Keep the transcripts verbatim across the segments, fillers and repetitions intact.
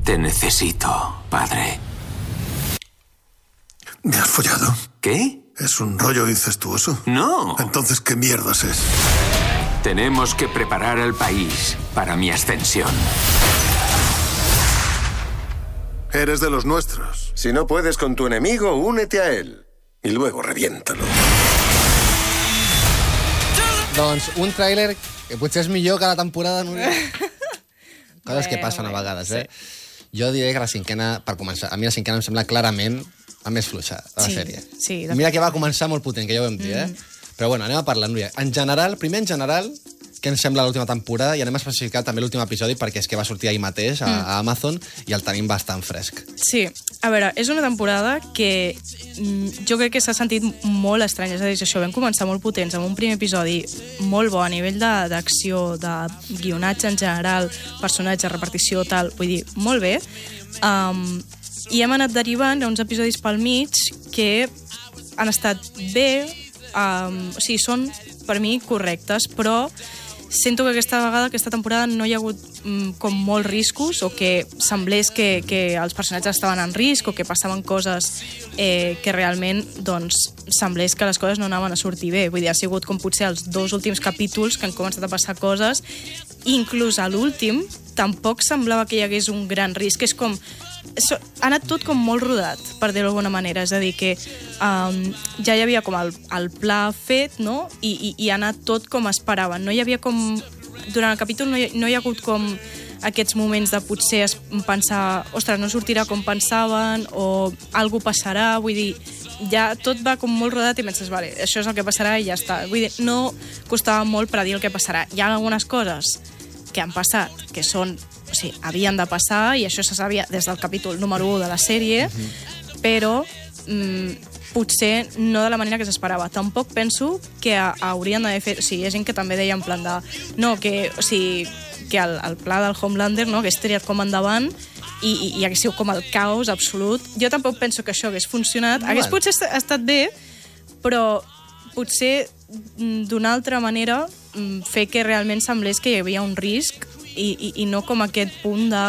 Te necesito, padre. ¿Me has follado? ¿Qué? ¿Es un rollo incestuoso? No. Entonces, ¿qué mierdas es? Tenemos que preparar al país para mi ascensión. Eres de los nuestros. Si no puedes con tu enemigo, únete a él. Y luego reviéntalo. Doncs un tràiler que potser és millor que la temporada... No? Coses que passen a vegades, eh? Sí. Jo diré que la cinquena, per començar, a mi la cinquena em sembla clarament la més fluixa de la sí, sèrie. Sí, de... Mira que va començar molt potent, que ja ho vam dir, eh? Mm. Però bueno, anem a parlar, Núria. En general, primer en general, què ens sembla l'última temporada, i anem a especificar també l'últim episodi perquè és que va sortir ahir mateix a, mm. a Amazon i el tenim bastant fresc. Sí, a veure, és una temporada que mm, jo crec que s'ha sentit molt estrany, és a dir, això, vam començar molt potents, amb un primer episodi molt bo a nivell d'acció, de, de guionatge en general, personatge, repartició, tal, vull dir, molt bé, um, i hem anat derivant a uns episodis pel mig que han estat bé, um, o sigui, són per mi correctes, però sento que aquesta vegada, aquesta temporada, no hi ha hagut mm, com molts riscos o que semblés que, que els personatges estaven en risc o que passaven coses eh, que realment doncs, semblés que les coses no anaven a sortir bé. Vull dir, ha sigut com potser els dos últims capítols que han començat a passar coses, inclús a l'últim tampoc semblava que hi hagués un gran risc. És com... ha anat tot com molt rodat, per dir-ho d'alguna manera, és a dir, que um, ja hi havia com el, el pla fet, no? I, i, i ha anat tot com esperaven. No hi havia com... Durant el capítol no hi, no hi ha hagut com aquests moments de potser pensar, ostres, no sortirà com pensaven o alguna passarà, vull dir, ja tot va com molt rodat i penses, vale, això és el que passarà i ja està. Vull dir, no costava molt predir el que passarà. Hi ha algunes coses que han passat, que són o sigui, havien de passar, i això se sabia des del capítol número u de la sèrie, uh-huh. però mm, potser no de la manera que s'esperava. Tampoc penso que a, haurien d'haver fet... O sigui, hi ha gent que també deia en plan de... No, que, o sigui, que el, el pla del Homelander no, hagués triat com endavant i, i, i hagués sigut com el caos absolut. Jo tampoc penso que això hagués funcionat. No, hagués potser estat bé, però potser d'una altra manera fer que realment semblés que hi havia un risc I, i, i no com aquest punt de...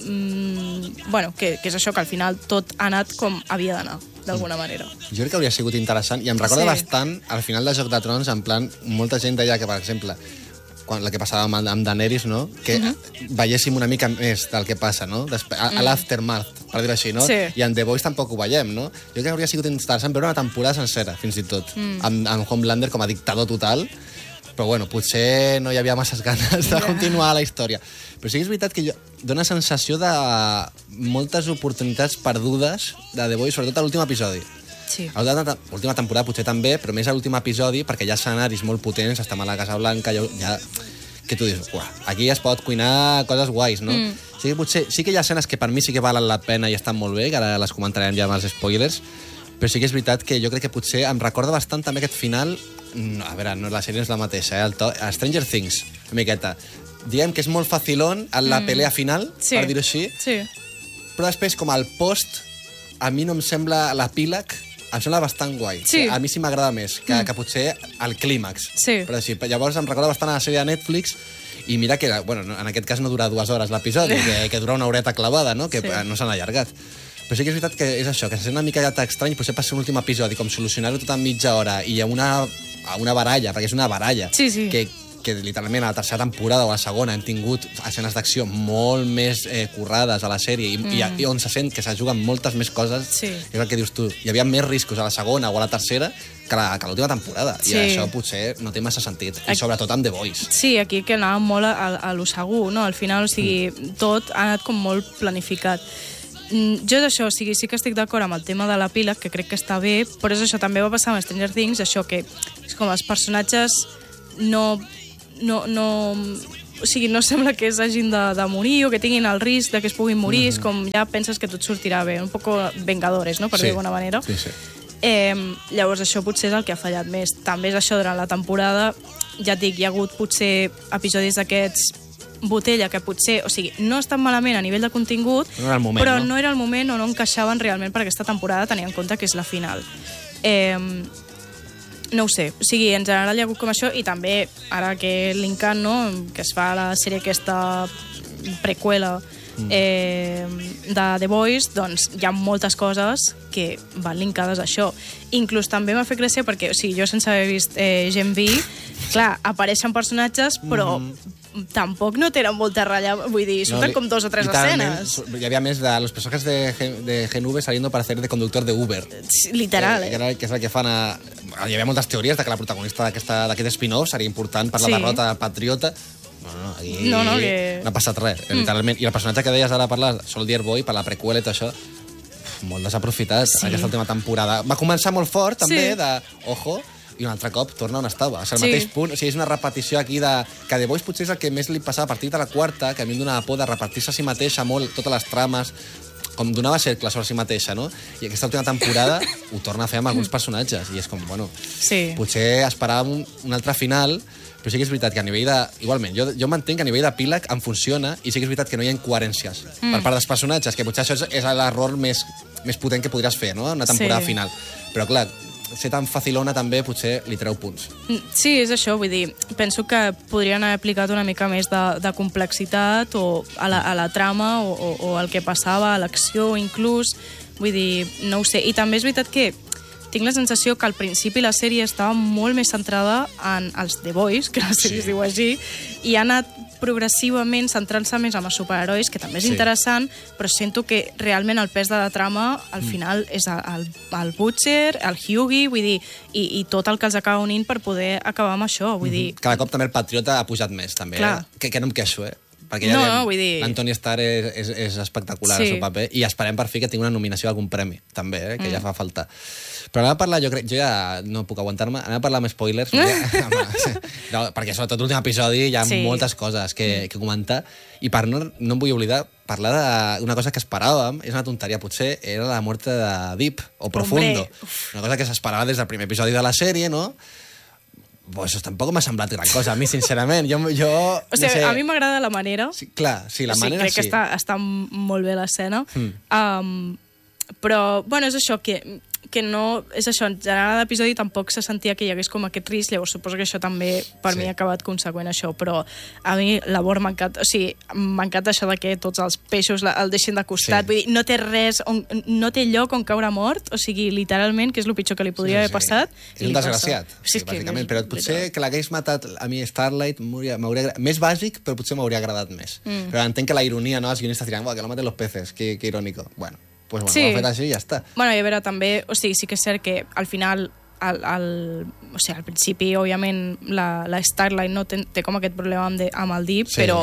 Mm, bueno, que, que és això, que al final tot ha anat com havia d'anar, d'alguna manera. Jo crec que hauria sigut interessant, i em recorda sí. bastant, al final de Joc de Trons, en plan, molta gent deia que, per exemple, quan la que passava amb, amb Daenerys, no? Que uh-huh. veiéssim una mica més del que passa, no? Despe a, a l'aftermath, per dir-ho així, no? Sí. I en The Boys tampoc ho veiem, no? Jo crec que hauria sigut interessant veure una temporada sencera, fins i tot, mm. amb, amb Homelander com a dictador total, però bueno, potser no hi havia masses ganes de continuar la història. Però sí que és veritat que jo, dona sensació de moltes oportunitats perdudes de The Boys, sobretot a l'últim episodi. Sí. A l'última temporada potser també, però més a l'últim episodi, perquè hi ha escenaris molt potents, estem a la Casa Blanca, ja, ja que tu dius, uah, aquí es pot cuinar coses guais, no? Mm. Sí que potser, sí que hi ha escenes que per mi sí que valen la pena i estan molt bé, que ara les comentarem ja amb els spoilers, però sí que és veritat que jo crec que potser em recorda bastant també aquest final. No, a veure, no, la sèrie no és la mateixa, eh? El to, Stranger Things, una miqueta. Diguem que és molt facilón en la mm. pelea final, sí. per dir-ho així, sí. però després, com al post, a mi no em sembla l'epíleg, em sembla bastant guai. Sí. A mi sí m'agrada més que, mm. que potser el clímax. Sí. Però sí, llavors em recorda bastant a la sèrie de Netflix, i mira que, bueno, en aquest cas no dura dues hores l'episodi, que, que dura una horeta clavada, no? Que sí. no s'han allargat. Però sí que és veritat que és això, que se sent una mica ja estrany, potser passi un últim episodi, com solucionar-ho tot en mitja hora, i a una, a una baralla, perquè és una baralla, sí, sí. que, que literalment a la tercera temporada o a la segona hem tingut escenes d'acció molt més eh, currades a la sèrie, i, mm. i on se sent que se juguen moltes més coses, sí. és el que dius tu. Hi havia més riscos a la segona o a la tercera que a l'última temporada, sí. i això potser no té massa sentit, i sobretot amb The Boys. Sí, aquí que anàvem molt a, a lo segur, no? Al final, o sigui, mm. tot ha anat com molt planificat. Jo és això, o sigui, sí que estic d'acord amb el tema de l'epíleg, que crec que està bé, però és això, també va passar amb Stranger Things, això que és com els personatges no... no, no o sigui, no sembla que s'hagin de, de morir o que tinguin el risc de que es puguin morir, mm-hmm. és com ja penses que tot sortirà bé, un poc vengadores, no?, per sí. dir d'alguna manera. Sí, sí. Eh, llavors això potser és el que ha fallat més. També és això, durant la temporada, ja et dic, hi ha hagut potser episodis d'aquests botella, que potser, o sigui, no estan malament a nivell de contingut, no era el moment, però no? no era el moment o no encaixaven realment per aquesta temporada, tenint en compte que és la final. Eh, no ho sé, o sigui, en general hi ha hagut com això, i també, ara que l'Incan, no?, que es fa la sèrie aquesta preqüela eh, de The Boys, doncs hi ha moltes coses que van linkades a això. Inclús també m'ha fet gràcia perquè, o sigui, jo sense haver vist eh, Gen V, clar, apareixen personatges, però mm. tampoc no tenen molta ratlla, vull dir, surten no, com dos o tres escenes. Hi havia més de los personatges de, de Gen V saliendo para hacer de conductor de Uber. Literal, eh? eh? Que, que és el que fan a... Hi havia moltes teories de que la protagonista d'aquest spin-off seria important per la sí. derrota patriota. No, no, aquí no, no, que... no ha passat res, mm. literalment. I el personatge que deies ara parlar, Soldier Boy, per la prequela i tot això, molt desaprofitat, sí. aquesta última temporada. Va començar molt fort, també, sí. de... Ojo, i un altre cop torna on estava. És el sí. mateix punt, o sigui, és una repetició aquí de... Que The Boys potser és el que més li passava a partir de la quarta, que a mi em donava por de repartir-se a si mateixa molt, totes les trames, com donava cercle sobre si mateixa, no? I aquesta última temporada ho torna a fer amb alguns personatges, i és com, bueno, sí. potser esperàvem un, un altre final, però sí que és veritat que a nivell de... Igualment, jo, jo m'entenc que a nivell d'epíleg em funciona i sí que és veritat que no hi ha incoherències mm. per part dels personatges, que potser això és, és l'error més, més potent que podries fer, no?, en una temporada sí. final. Però, clar, ser tan facilona també potser li treu punts. Sí, és això, vull dir, penso que podrien haver aplicat una mica més de, de complexitat o a la, a la trama o, o, o el que passava, a l'acció inclús, vull dir, no ho sé. I també és veritat que tinc la sensació que al principi la sèrie estava molt més centrada en els The Boys, que la sèrie sí. es diu així, i ha anat progressivament centrant-se més en els superherois, que també és sí. interessant, però sento que realment el pes de la trama al final mm. és el, el Butcher, el Hughie, vull dir, i, i tot el que els acaba unint per poder acabar amb això, vull dir... Mm-hmm. Cada cop també el Patriota ha pujat més, també, eh? que, que no em queixo, eh? Perquè ja no, no, vull dir... l'Antoni Starr és, és, és espectacular sí. al seu paper i esperem per fi que tingui una nominació a algun premi, també, eh, que mm. ja fa falta. Però anem a parlar, jo crec, jo ja no puc aguantar-me, anem a parlar amb spoilers, perquè, no, perquè sobretot l'últim episodi hi ha sí. moltes coses que, que comentar, i per no, no em vull oblidar, parlar d'una cosa que esperàvem, és una tonteria, potser era la mort de Deep, o Profundo. Una cosa que s'esperava des del primer episodi de la sèrie, no?, pues tampoc m'ha semblat gran cosa, a mi, sincerament. Jo, jo, o sigui, no sé... a mi m'agrada la manera. Sí, clar, sí, la o sigui, manera crec sí. que està, està molt bé l'escena. Mm. Um, però, bueno, és això, que, que no... És això, en general l'episodi tampoc se sentia que hi hagués com aquest risc, llavors suposo que això també per sí. mi ha acabat conseqüent això, però a mi l'amor m'encanta, o sigui, m'encanta això de que tots els peixos el deixin de costat, sí. vull dir, no té res, on, no té lloc on caure mort, o sigui, literalment, que és el pitjor que li podria sí, haver passat. És un desgraciat, sí, sí, bàsicament, però potser que l'hagués matat a mi Starlight m'hauria més bàsic, però potser m'hauria agradat més. Mm. Però entenc que la ironia, no?, els guionistes diran, que lo maten los peces, que, que irònico. Bueno, pues bueno, sí. ho ha fet així i ja està. Bueno, i a veure, també, o sigui, sí que és cert que al final, al, al, o sigui, al principi, òbviament, la, la Starlight no té, té com aquest problema amb, de, amb el Deep, sí. però,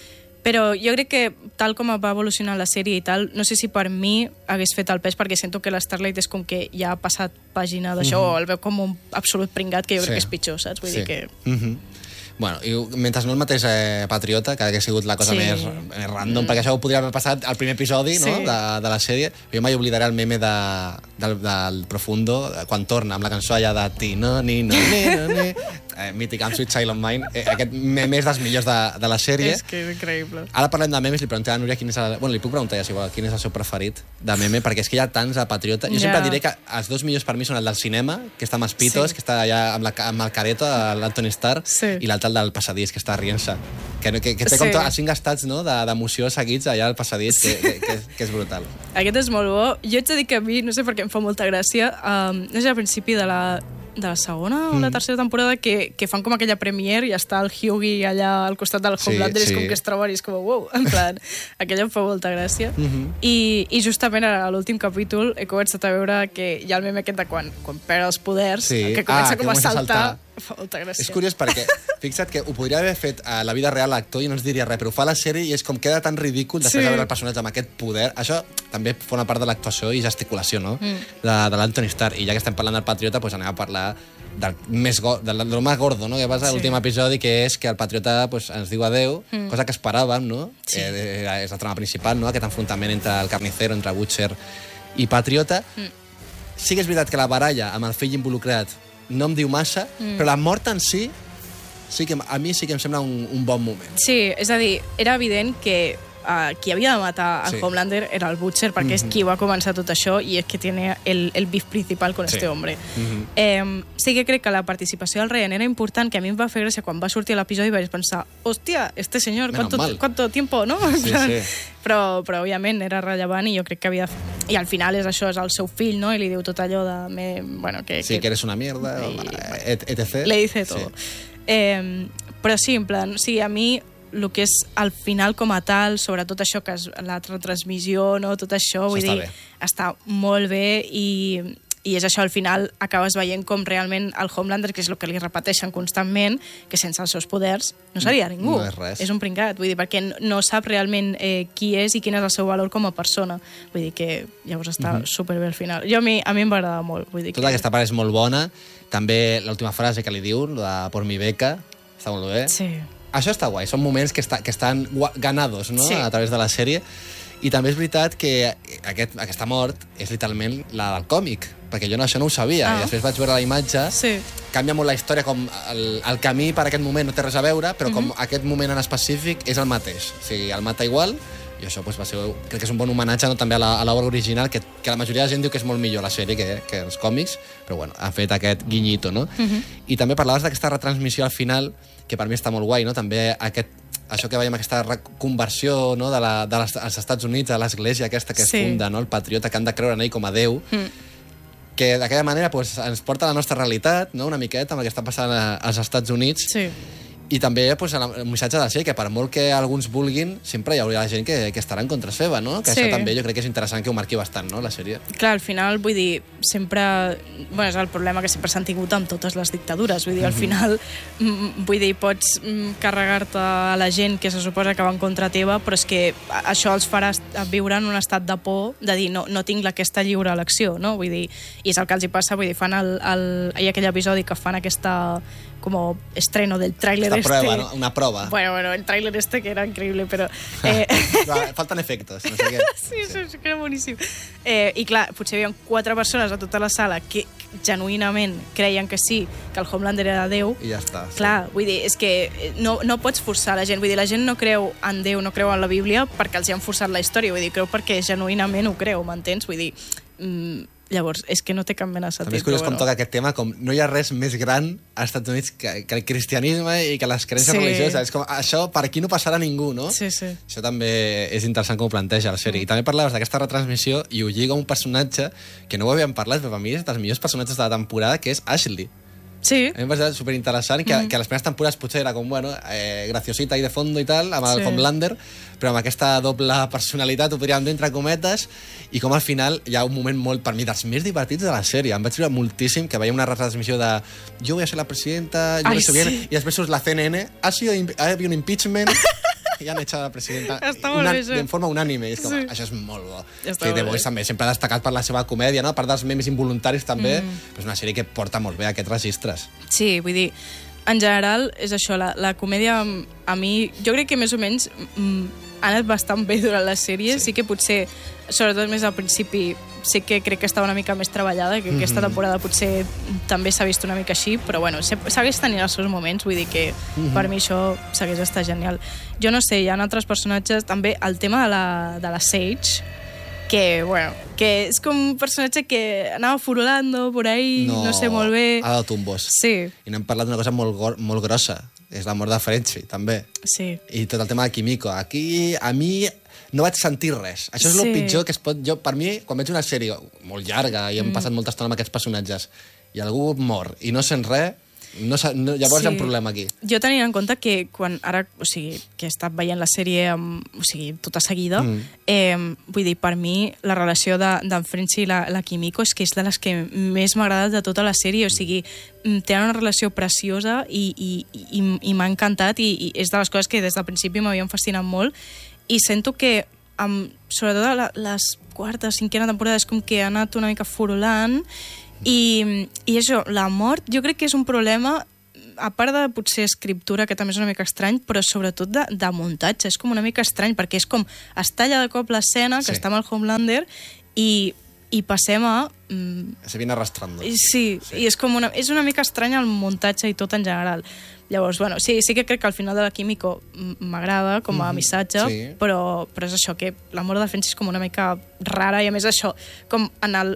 però jo crec que tal com va evolucionar la sèrie i tal, no sé si per mi hagués fet el pes, perquè sento que la Starlight és com que ja ha passat pàgina d'això, mm-hmm. o el veu com un absolut pringat, que jo crec sí. que és pitjor, saps? Vull sí. dir que... Mm-hmm. Bueno, i mentre no el mateix eh, Patriota, que hauria sigut la cosa sí. més, més random, mm. perquè això ho podria haver passat al primer episodi sí. no? de, de la sèrie, jo mai oblidaré el meme de, del, del Profundo, quan torna amb la cançó allà de Tino, Nino, Nino, Nino, eh, mític, I'm Sweet Child of Mine, eh, aquest meme és dels millors de, de la sèrie. És que és increïble. Ara parlem de memes, li pregunté a Núria quin és el... Bueno, li puc preguntar ja, si vol, quin és el seu preferit de meme, perquè és que hi ha tants de Patriota. Jo yeah. sempre diré que els dos millors per mi són el del cinema, que està amb els pitos, sí. que està allà amb, la, amb el careto, l'Anthony Starr, sí. i l'altre del passadís, que està rient-se. Que, que, que té sí. com to, els cinc estats no, d'emoció seguits allà al passadís, sí. que, que, que és brutal. Aquest és molt bo. Jo haig de dir que a mi, no sé per què em fa molta gràcia, um, no sé, al principi de la de la segona o la tercera temporada que, que fan com aquella premiere i està el Hughie allà al costat del Homelander sí, sí. com que es troben i és com, wow, en plan, aquella em fa molta gràcia. Mm-hmm. I, I justament a l'últim capítol he començat a veure que hi ha el meme aquest de quan, quan perd els poders, sí. que comença ah, com que a saltar. A fa molta gràcia. És curiós perquè, fixa't que ho podria haver fet a la vida real l'actor i no ens diria res, però ho fa a la sèrie i és com queda tan ridícul després sí. de veure el personatge amb aquest poder. Això també forma part de l'actuació i gesticulació, no? Mm. De, de l'Anthony Starr. I ja que estem parlant del Patriota, doncs anem a parlar del més, go del, del més gordo, no? Que passa a l'últim sí. episodi, que és que el Patriota pues, ens diu adeu, mm. cosa que esperàvem, no? Sí. Eh, és la trama principal, no? Aquest enfrontament entre el carnicero, entre Butcher i Patriota. Mm. Sí que és veritat que la baralla amb el fill involucrat no em diu massa, mm. però la mort en si, sí que a mi sí que em sembla un, un bon moment. Sí, és a dir, era evident que uh, qui havia de matar al sí. Homelander era el Butcher, perquè mm-hmm. és qui va començar tot això i és que tiene el, el beef principal con sí. este hombre. Mm-hmm. eh, sí que crec que la participació del Ryan era important, que a mi em va fer gràcia quan va sortir l'episodi i vaig pensar, hòstia, este senyor, ¿cuánto, ¿cuánto tiempo, no? Sí, sí. però, però òbviament era rellevant i jo crec que havia... I al final és això, és el seu fill, no? I li diu tot allò de... Me... Bueno, que, sí, que... que eres una mierda, I... et cetera. Le dice todo. Sí. Eh, però sí, en plan, sí, a mi el que és al final com a tal, sobretot això que és la retransmissió, no? Tot això, vull està dir, bé. està molt bé i, i és això, al final acabes veient com realment el Homelander, que és el que li repeteixen constantment, que sense els seus poders no seria ningú. No és res. És un pringat, vull dir, perquè no sap realment eh, qui és i quin és el seu valor com a persona. Vull dir que llavors està mm -hmm. superbé al final. Jo a mi, a mi em va agradar molt. Vull dir Tota que... aquesta part és molt bona. També l'última frase que li diu, de por mi beca, està molt bé. Sí. Això està guai, són moments que, està, que estan ganados, no? Sí. A través de la sèrie. I també és veritat que aquest, aquesta mort és literalment la del còmic, perquè jo no, això no ho sabia, Ah. i després vaig veure la imatge, Sí. canvia molt la història, com el, el camí per aquest moment no té res a veure, però com aquest moment en específic és el mateix. O sigui, el mata igual, i això pues, va ser, crec que és un bon homenatge, no, també a la- a l'obra original, que, que la majoria de la gent diu que és molt millor la sèrie que, que els còmics, però bueno, ha fet aquest guinyito, no? I també parlaves d'aquesta retransmissió al final, que per mi està molt guai, no? També aquest això que veiem, aquesta reconversió, no? de la, de les, als Estats Units, a l'església aquesta que es Sí. funda, no? El patriota que han de creure en ell com a Déu, que d'aquella manera pues, ens porta a la nostra realitat, no? Una miqueta amb el que està passant a, als Estats Units, Sí. i també pues, el missatge de la sèrie, que per molt que alguns vulguin, sempre hi haurà gent que, que estarà en contra seva, no? Que Sí. això també jo crec que és interessant que ho marqui bastant, no?, la sèrie. Clar, al final, vull dir, sempre... Bueno, és el problema que sempre s'han tingut amb totes les dictadures. Vull dir, al final, mm, vull dir, pots mm, carregar-te a la gent que se suposa que va en contra teva, però és que a- això els farà est- viure en un estat de por, de dir, no, no tinc aquesta lliure elecció, no? Vull dir, i és el que els hi passa, vull dir, fan el... el hi ha aquell episodi que fan aquesta como estreno del tráiler Esta este. prueba, ¿no? Una prueba. Bueno, bueno, el tráiler este que era increíble, però... Eh, Falten efectes, no sé què. Sí, sí, sí, que era boníssim. Eh, I clar, potser hi havia quatre persones a tota la sala que genuïnament creien que sí, que el Homelander era Déu. I ja està. Sí. Clar, vull dir, és que no, no pots forçar la gent. Vull dir, la gent no creu en Déu, no creu en la Bíblia perquè els hi han forçat la història. Vull dir, creu perquè genuïnament ho creu, m'entens? Vull dir, mm, llavors, és que no té cap mena de sentit. També és curiós però com toca aquest tema, com no hi ha res més gran als Estats Units que, que el cristianisme i que les creences Sí. religioses. És com, això per aquí no passarà ningú, no? Sí, sí. Això també és interessant com ho planteja la sèrie. I també parlaves d'aquesta retransmissió i ho lliga a un personatge que no ho havíem parlat, però per mi és dels millors personatges de la temporada, que és Ashley. Sí, A mi em va ser superinteressant, que, mm. que a les primeres temporades potser era com, bueno, eh, graciosita i de fondo i tal, amb el Sí. Homelander, però amb aquesta doble personalitat, ho podríem dir entre cometes, i com al final hi ha un moment molt, per mi, dels més divertits de la sèrie. Em vaig riure moltíssim, que veia una retransmissió de jo voy a ser la presidenta, jo Ai, no sé bien, sí. i després surt la C N N, ha, sido, ha habido un impeachment, i han echado a la presidenta Està molt una, bé, això. de forma unànime. I és com, Sí. això és molt bo. Està Sí, molt The bé. Voice també, sempre ha destacat per la seva comèdia, no? A part dels memes involuntaris també, mm. però és una sèrie que porta molt bé aquests registres. Sí, vull dir, en general és això, la, la comèdia a mi, jo crec que més o menys mm, ha anat bastant bé durant la sèrie, sí. sí que potser, sobretot més al principi, sí que crec que estava una mica més treballada, que aquesta temporada potser també s'ha vist una mica així, però bueno, se- segueix tenint els seus moments, vull dir que per mi això segueix estar genial. Jo no sé, hi ha altres personatges, també el tema de la, de la Sage, que, bueno, que és com un personatge que anava furulando por ahí, no, no sé molt bé. Ha dado tumbos. Sí, I n'hem parlat d'una cosa molt, gor- molt grossa, és la mort de Frenchie, també. sí. I tot el tema de Kimiko. Aquí, a mi, no vaig sentir res. Això és Sí. el pitjor que es pot... Jo, per mi, quan veig una sèrie molt llarga i hem mm. passat molta estona amb aquests personatges i algú mor i no sent res, no, sa- no, llavors Sí. hi ha un problema aquí. Jo tenint en compte que quan ara, o sigui, que he estat veient la sèrie amb, o sigui, tota seguida, mm. eh, vull dir, per mi la relació de- d'en Frenchie i la, la Kimiko és que és de les que més m'ha agradat de tota la sèrie, o sigui, mm, tenen una relació preciosa i, i, i, i m'ha encantat i, i és de les coses que des del principi m'havien fascinat molt i sento que amb, sobretot a la, les quarta, cinquena temporada és com que ha anat una mica furulant i, i això, la mort jo crec que és un problema a part de potser escriptura, que també és una mica estrany, però sobretot de, de muntatge, és com una mica estrany, perquè és com es talla de cop l'escena, que Sí. està amb el Homelander, i, i passem a... Mm, Se viene arrastrando. sí, sí, i és com una, és una mica estrany el muntatge i tot en general. Llavors, bueno, sí, sí que crec que al final de la Kimiko mm, m'agrada com a missatge, sí. però, però és això, que la mort de Frenchie és com una mica rara, i a més això, com en el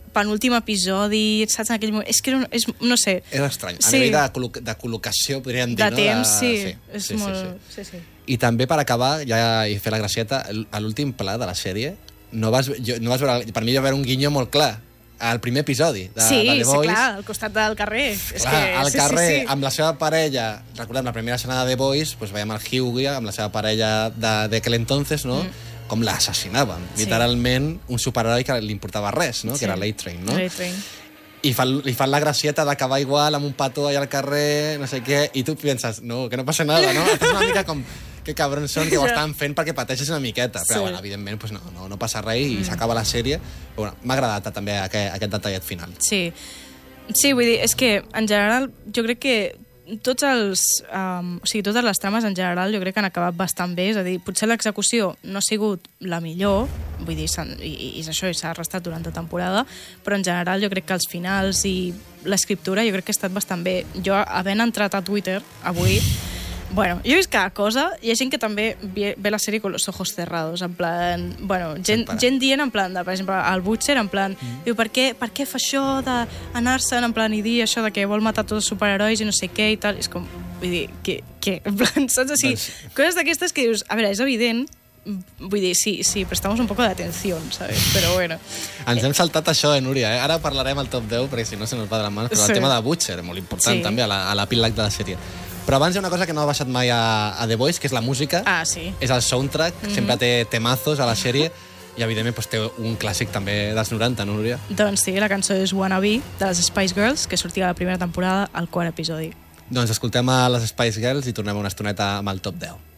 penúltim episodi, saps, en aquell moment... És que era, és, no sé... És estrany. A Sí. nivell de, col·lo- de col·locació, podríem dir, De no? temps, sí. sí. És sí, molt... sí, sí. Sí, sí. I també, per acabar, ja i fer la gracieta, l- a l'últim pla de la sèrie, no vas, jo, no vas veure... Per mi hi va haver un guinyo molt clar al primer episodi de, Sí, de The sí, Boys. clar, al costat del carrer. És Clar, que, al sí, carrer, sí, sí. amb la seva parella, recordem, la primera escena de The Boys, doncs veiem el Hughie amb la seva parella de, de aquell entonces, no? Mm. Com l'assassinaven. Sí. Literalment, un superheroi que li importava res, no? Sí. Que era l'A Train, no? Late Train. I fan, li fan la gracieta d'acabar igual amb un petó allà al carrer, no sé què, i tu penses, no, que no passa nada, no? És una mica com, que cabrons són, que ho estan fent perquè pateixes una miqueta. Però, Sí. bueno, evidentment, pues no, no, no passa res i s'acaba la sèrie. Però, bueno, m'ha agradat també aquest, aquest detallet final. Sí. Sí, vull dir, és que, en general, jo crec que tots els, um, o sigui, totes les trames en general jo crec que han acabat bastant bé, és a dir, potser l'execució no ha sigut la millor, vull dir, s'han- i, i és això, i s'ha restat durant la temporada, però en general jo crec que els finals i l'escriptura jo crec que ha estat bastant bé. Jo, havent entrat a Twitter avui, bueno, jo he vist cada cosa, hi ha gent que també ve, ve la sèrie con los ojos cerrados, en plan, bueno, gent, Sempre. gent dient en plan, de, per exemple, el Butcher, en plan, mm. diu, per què, per què fa això d'anar-se'n, en plan, i dir això de que vol matar tots els superherois i no sé què i tal, és com, vull dir, que, que en plan, saps? O sigui, Doncs- coses d'aquestes que dius, a veure, és evident, vull dir, sí, sí, prestamos un poco de atención, ¿sabes? Però bueno. Ens hem saltat això, eh, Núria? Eh? Ara parlarem al top deu, perquè si no se nos va de les mans, però Sí. el tema de Butcher, molt important Sí. també a la- a l'epíleg de la sèrie. Però abans hi ha una cosa que no ha baixat mai a, a The Voice, que és la música. Ah, sí. És el soundtrack, mm -hmm. sempre té temazos a la sèrie, i evidentment pues, té un clàssic també dels noranta, no, Núria? Doncs sí, la cançó és Wanna Be, de les Spice Girls, que sortia a la primera temporada, al quart episodi. Doncs escoltem a les Spice Girls i tornem una estoneta amb el top deu.